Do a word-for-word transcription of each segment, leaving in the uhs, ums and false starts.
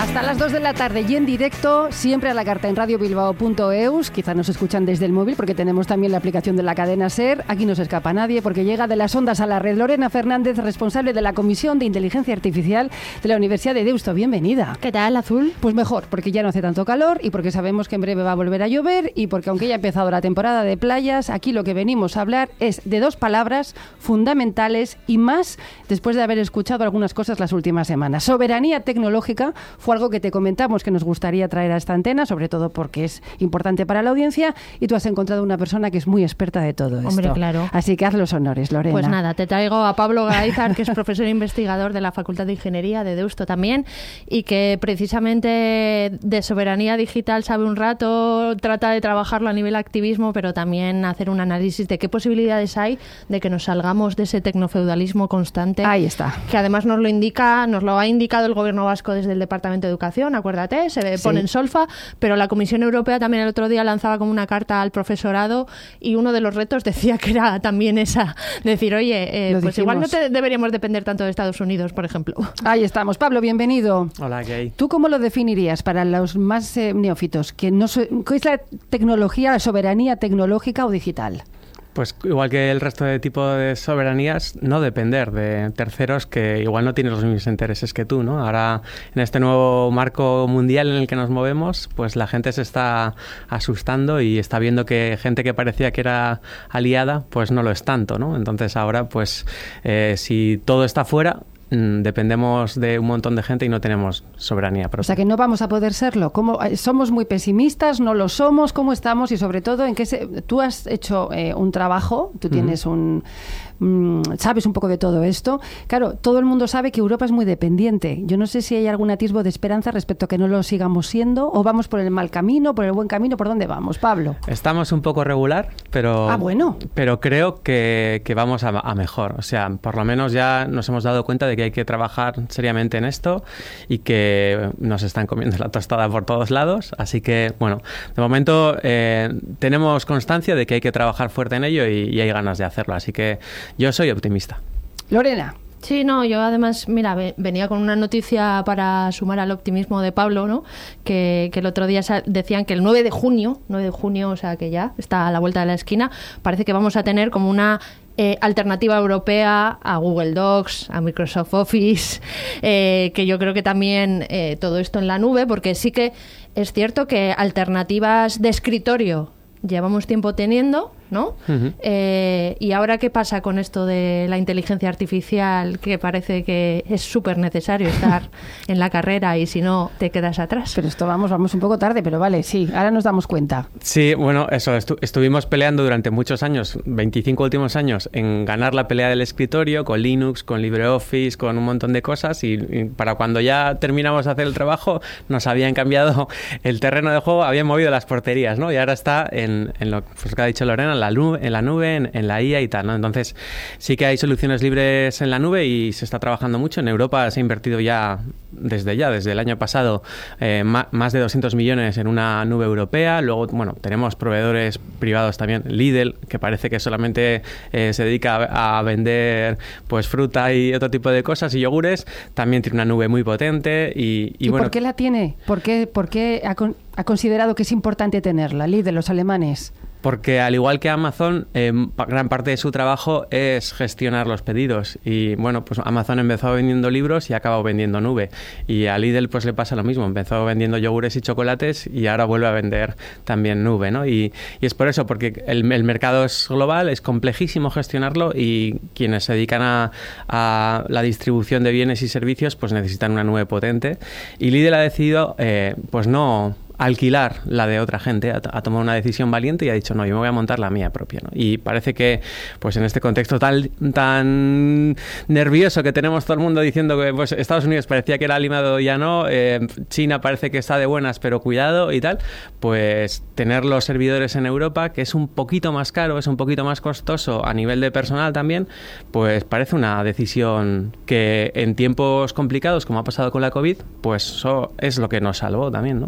Hasta las dos de la tarde y en directo, siempre a la carta en radio bilbao punto eus. Quizá nos escuchan desde el móvil porque tenemos también la aplicación de la cadena SER. Aquí no se escapa nadie porque llega de las ondas a la red Lorena Fernández, responsable de la Comisión de Inteligencia Artificial de la Universidad de Deusto. Bienvenida. ¿Qué tal, Azul? Pues mejor, porque ya no hace tanto calor y porque sabemos que en breve va a volver a llover y porque aunque ya ha empezado la temporada de playas, aquí lo que venimos a hablar es de dos palabras fundamentales y más después de haber escuchado algunas cosas las últimas semanas. Soberanía tecnológica fue algo que te comentamos que nos gustaría traer a esta antena, sobre todo porque es importante para la audiencia, y tú has encontrado una persona que es muy experta de todo esto. Hombre, claro. Así que haz los honores, Lorena. Pues nada, te traigo a Pablo Gaizar, que es profesor e investigador de la Facultad de Ingeniería de Deusto también, y que precisamente de soberanía digital sabe un rato, trata de trabajarlo a nivel activismo, pero también hacer un análisis de qué posibilidades hay de que nos salgamos de ese tecnofeudalismo constante. Ahí está. Que además nos lo indica, nos lo ha indicado el Gobierno vasco desde el Departamento de Educación, acuérdate, se sí. pone en solfa, pero la Comisión Europea también el otro día lanzaba como una carta al profesorado y uno de los retos decía que era también esa, decir, oye, eh, pues dijimos. igual no te deberíamos depender tanto de Estados Unidos, por ejemplo. Ahí estamos. Pablo, bienvenido. Hola, ¿qué hay? ¿Tú cómo lo definirías para los más eh, neófitos? ¿Qué, no, ¿Qué es la tecnología, la soberanía tecnológica o digital? Pues igual que el resto de tipo de soberanías, no depender de terceros que igual no tienen los mismos intereses que tú, ¿no? Ahora, en este nuevo marco mundial en el que nos movemos, pues la gente se está asustando y está viendo que gente que parecía que era aliada, pues no lo es tanto, ¿no? Entonces ahora, pues eh, si todo está fuera, dependemos de un montón de gente y no tenemos soberanía propia. O sea que no vamos a poder serlo. ¿Cómo, somos muy pesimistas? ¿No lo somos? ¿Cómo estamos? Y sobre todo, ¿en qué se, tú has hecho eh, un trabajo? Tú tienes uh-huh. un... Mm, sabes un poco de todo esto. Claro, todo el mundo sabe que Europa es muy dependiente. Yo no sé si hay algún atisbo de esperanza respecto a que no lo sigamos siendo, o vamos por el mal camino, por el buen camino. ¿Por dónde vamos, Pablo? Estamos un poco regular, pero, ah, bueno. pero creo que, que vamos a, a mejor. O sea, por lo menos ya nos hemos dado cuenta de que hay que trabajar seriamente en esto y que nos están comiendo la tostada por todos lados. Así que, bueno, de momento eh, tenemos constancia de que hay que trabajar fuerte en ello y, y hay ganas de hacerlo. Así que yo soy optimista. Lorena. Sí, no, yo además, mira, venía con una noticia para sumar al optimismo de Pablo, ¿no? Que, que el otro día decían que el nueve de junio, nueve de junio, o sea que ya está a la vuelta de la esquina, parece que vamos a tener como una eh, alternativa europea a Google Docs, a Microsoft Office, eh, que yo creo que también eh, todo esto en la nube, porque sí que es cierto que alternativas de escritorio llevamos tiempo teniendo, ¿no? Uh-huh. Eh, y ahora, ¿qué pasa con esto de la inteligencia artificial? Que parece que es súper necesario estar en la carrera y si no, te quedas atrás. Pero esto vamos, vamos un poco tarde, pero vale, sí, ahora nos damos cuenta. Sí, bueno, eso, estu- estuvimos peleando durante muchos años, veinticinco últimos años, en ganar la pelea del escritorio con Linux, con LibreOffice, con un montón de cosas y, y para cuando ya terminamos de hacer el trabajo, nos habían cambiado el terreno de juego, habían movido las porterías, ¿no? Y ahora está en, en lo pues, que ha dicho Lorena, en la nube, en, la nube en, en la I A y tal, ¿no? Entonces, sí que hay soluciones libres en la nube y se está trabajando mucho. En Europa se ha invertido ya, desde ya, desde el año pasado, eh, ma- más de doscientos millones en una nube europea. Luego, bueno, tenemos proveedores privados también. Lidl, que parece que solamente eh, se dedica a, a vender pues fruta y otro tipo de cosas y yogures, también tiene una nube muy potente. ¿Y, y, ¿Y bueno, por qué la tiene? ¿Por qué, por qué ha, con, ha considerado que es importante tenerla, Lidl, los alemanes? Porque al igual que Amazon, eh, gran parte de su trabajo es gestionar los pedidos. Y bueno, pues Amazon empezó vendiendo libros y ha acabado vendiendo nube. Y a Lidl pues le pasa lo mismo. Empezó vendiendo yogures y chocolates y ahora vuelve a vender también nube, ¿no? Y, y es por eso, porque el, el mercado es global, es complejísimo gestionarlo y quienes se dedican a, a la distribución de bienes y servicios pues necesitan una nube potente. Y Lidl ha decidido eh, pues no... alquilar la de otra gente, ha, ha tomado una decisión valiente y ha dicho, no, yo me voy a montar la mía propia, ¿no? Y parece que, pues en este contexto tan, tan nervioso que tenemos todo el mundo diciendo que pues Estados Unidos parecía que era limado, ya no, eh, China parece que está de buenas, pero cuidado y tal, pues tener los servidores en Europa, que es un poquito más caro, es un poquito más costoso a nivel de personal también, pues parece una decisión que en tiempos complicados, como ha pasado con la COVID, pues eso es lo que nos salvó también, ¿no?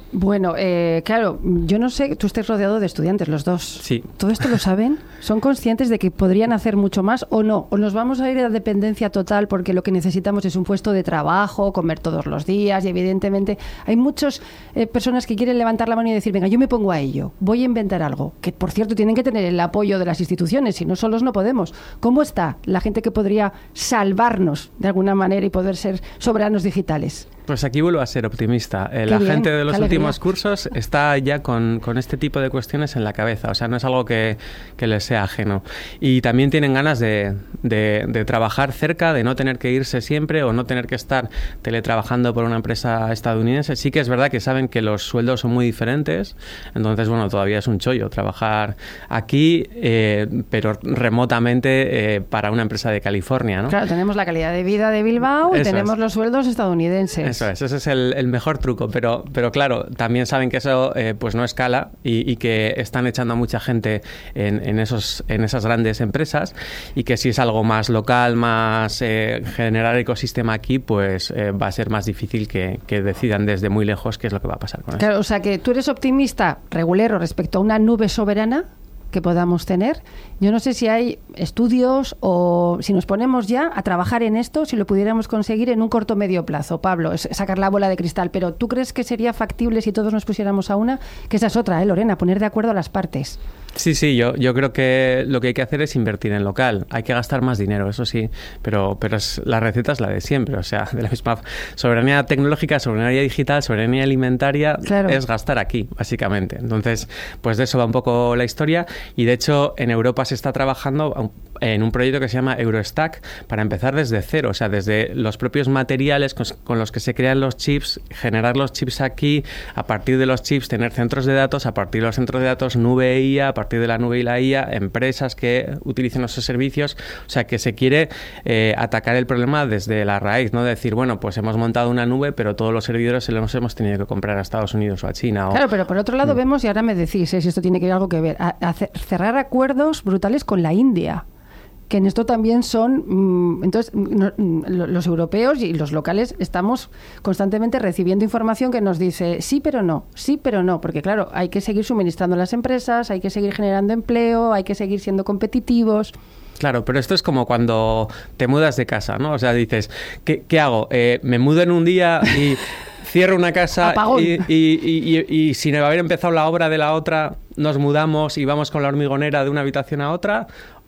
Bueno, eh, claro, yo no sé, tú estés rodeado de estudiantes, los dos. Sí. ¿Todo esto lo saben? ¿Son conscientes de que podrían hacer mucho más o no? ¿O nos vamos a ir a dependencia total porque lo que necesitamos es un puesto de trabajo, comer todos los días y evidentemente hay muchas eh, personas que quieren levantar la mano y decir, venga, yo me pongo a ello, voy a inventar algo, que por cierto tienen que tener el apoyo de las instituciones, si no solos no podemos. ¿Cómo está la gente que podría salvarnos de alguna manera y poder ser soberanos digitales? Pues aquí vuelvo a ser optimista. Eh, la bien, gente de los alegría. últimos cursos está ya con, con este tipo de cuestiones en la cabeza. O sea, no es algo que, que les sea ajeno. Y también tienen ganas de, de, de trabajar cerca, de no tener que irse siempre o no tener que estar teletrabajando por una empresa estadounidense. Sí que es verdad que saben que los sueldos son muy diferentes. Entonces, bueno, todavía es un chollo trabajar aquí, eh, pero remotamente eh, para una empresa de California, ¿no? Claro, tenemos la calidad de vida de Bilbao y Eso tenemos es. los sueldos estadounidenses. Eso es, ese es el, el mejor truco, pero, pero claro, también saben que eso eh, pues no escala y, y que están echando a mucha gente en, en, esos, en esas grandes empresas y que si es algo más local, más eh, generar ecosistema aquí, pues eh, va a ser más difícil que, que decidan desde muy lejos qué es lo que va a pasar con eso. Claro, o sea que tú eres optimista regulero respecto a una nube soberana que podamos tener. Yo no sé si hay estudios o si nos ponemos ya a trabajar en esto, si lo pudiéramos conseguir en un corto medio plazo. Pablo, es sacar la bola de cristal, pero ¿tú crees que sería factible si todos nos pusiéramos a una? Que esa es otra, ¿eh, Lorena? Poner de acuerdo a las partes. Sí, sí, yo, yo creo que lo que hay que hacer es invertir en local. Hay que gastar más dinero, eso sí, pero, pero es, la receta es la de siempre. O sea, de la misma soberanía tecnológica, soberanía digital, soberanía alimentaria, claro, es gastar aquí, básicamente. Entonces, pues de eso va un poco la historia. Y de hecho, en Europa se está trabajando en un proyecto que se llama Eurostack para empezar desde cero, o sea, desde los propios materiales con, con los que se crean los chips, generar los chips aquí, a partir de los chips tener centros de datos, a partir de los centros de datos nube e I A, a partir de la nube y la I A, empresas que utilicen nuestros servicios, o sea, que se quiere eh, atacar el problema desde la raíz, no decir, bueno, pues hemos montado una nube, pero todos los servidores se los hemos tenido que comprar a Estados Unidos o a China. O... Claro, pero por otro lado mm. vemos, y ahora me decís eh, si esto tiene que ver algo que ver, a, a cerrar acuerdos brutales con la India, que en esto también son, mmm, entonces no, los europeos y los locales estamos constantemente recibiendo información que nos dice sí pero no, sí pero no, porque claro, hay que seguir suministrando a las empresas, hay que seguir generando empleo, hay que seguir siendo competitivos. Claro, pero esto es como cuando te mudas de casa, ¿no? O sea, dices, ¿qué, qué hago? Eh, ¿me mudo en un día y cierro una casa y, y, y, y, y sin haber empezado la obra de la otra nos mudamos y vamos con la hormigonera de una habitación a otra?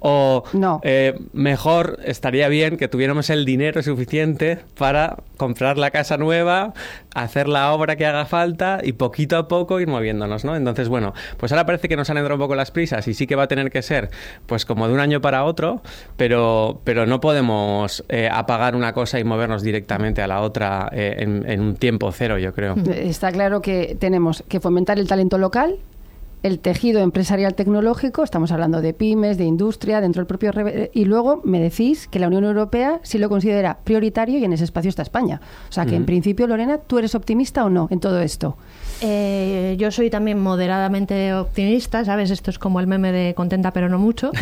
O no. eh, mejor estaría bien que tuviéramos el dinero suficiente para comprar la casa nueva, hacer la obra que haga falta y poquito a poco ir moviéndonos, ¿no? Entonces, bueno, pues ahora parece que nos han entrado un poco las prisas y sí que va a tener que ser pues como de un año para otro, pero, pero no podemos eh, apagar una cosa y movernos directamente a la otra eh, en, en un tiempo cero, yo creo. Está claro que tenemos que fomentar el talento local, el tejido empresarial tecnológico, estamos hablando de pymes, de industria, dentro del propio... Re- y luego me decís que la Unión Europea sí lo considera prioritario y en ese espacio está España. O sea que, mm. en principio, Lorena, ¿tú eres optimista o no en todo esto? Eh, yo soy también moderadamente optimista, ¿sabes? Esto es como el meme de contenta pero no mucho.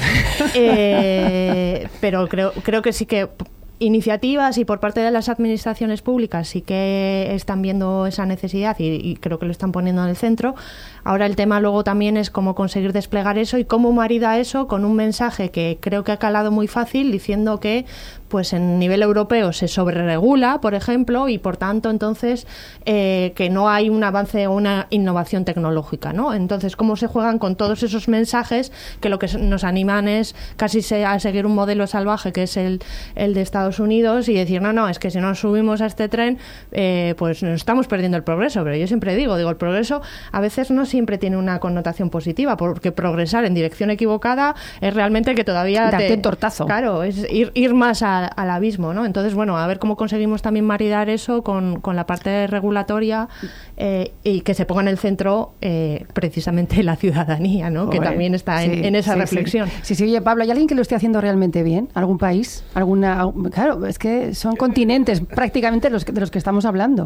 eh, pero creo, creo que sí que... iniciativas y por parte de las administraciones públicas sí que están viendo esa necesidad y, y creo que lo están poniendo en el centro. Ahora el tema luego también es cómo conseguir desplegar eso y cómo marida eso con un mensaje que creo que ha calado muy fácil diciendo que pues en nivel europeo se sobreregula, por ejemplo, y por tanto entonces eh, que no hay un avance o una innovación tecnológica, ¿no? Entonces, ¿cómo se juegan con todos esos mensajes que lo que nos animan es casi se, a seguir un modelo salvaje que es el, el de Estados Unidos y decir, no, no, es que si no subimos a este tren, eh, pues nos estamos perdiendo el progreso. Pero yo siempre digo, digo, el progreso a veces no siempre tiene una connotación positiva, porque progresar en dirección equivocada es realmente que todavía... Darte te, un tortazo. Claro, es ir, ir más a al abismo, ¿no? Entonces, bueno, a ver cómo conseguimos también maridar eso con, con la parte regulatoria eh, y que se ponga en el centro eh, precisamente la ciudadanía, ¿no? Joder, que también está en, sí, en esa sí, reflexión. Sí. sí, sí, oye, Pablo, ¿hay alguien que lo esté haciendo realmente bien? ¿Algún país? ¿Alguna? Claro, es que son continentes prácticamente los que, de los que estamos hablando.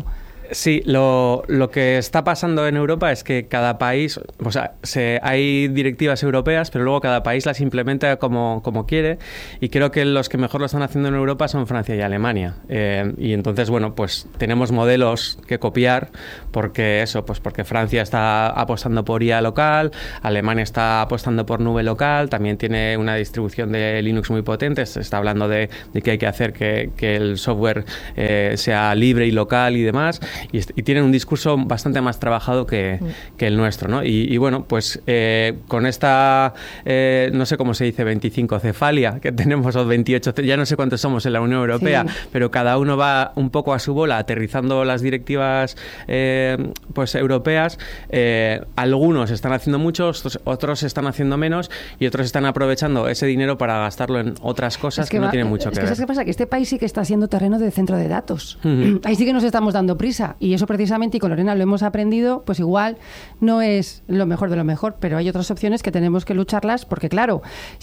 Sí, lo, lo que está pasando en Europa es que cada país, o sea, se, hay directivas europeas, pero luego cada país las implementa como, como quiere, y creo que los que mejor lo están haciendo en Europa son Francia y Alemania. Eh, y entonces, bueno, pues tenemos modelos que copiar, porque eso, pues porque Francia está apostando por I A local, Alemania está apostando por nube local, también tiene una distribución de Linux muy potente, se está hablando de, de que hay que hacer que, que el software eh, sea libre y local y demás. Y, y tienen un discurso bastante más trabajado que, mm. que el nuestro, ¿no? Y, y bueno, pues eh, con esta, eh, no sé cómo se dice, veinticinco cefalia que tenemos, o veintiocho, ya no sé cuántos somos en la Unión Europea, sí. pero cada uno va un poco a su bola, aterrizando las directivas eh, pues europeas. Eh, algunos están haciendo mucho, otros, otros están haciendo menos, y otros están aprovechando ese dinero para gastarlo en otras cosas es que, que no va, tienen mucho es que, que ver. ¿Sabes qué pasa? Que este país sí que está siendo terreno de centro de datos. Uh-huh. Ahí sí que nos estamos dando prisa. Y eso precisamente, y con Lorena lo hemos aprendido, pues igual no es lo mejor de lo mejor, pero hay otras opciones que tenemos que lucharlas, porque claro,